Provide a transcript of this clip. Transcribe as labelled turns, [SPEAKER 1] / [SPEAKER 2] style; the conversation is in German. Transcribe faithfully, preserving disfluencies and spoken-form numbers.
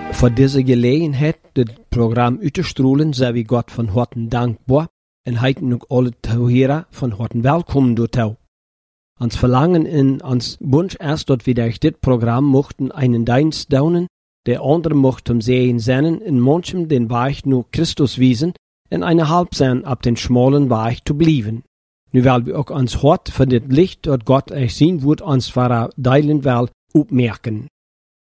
[SPEAKER 1] Voor deze gelegenheid het programma uit te stralen, zijn we God van harte dankbaar en heiten ook alle toehörer van harte welkom door jou. Ons verlangen in ons Wunsch ist, dat we durch dit programma mochten einen Dienst doen, der andere mochten sehen sennen, in manchem den Weg nur Christus wiesen, en eine halb sein ab den schmalen Weg zu blieben. Nu wel we ook ons hart voor dit licht dat God euch zien wordt ons vara deilen wel opmerken.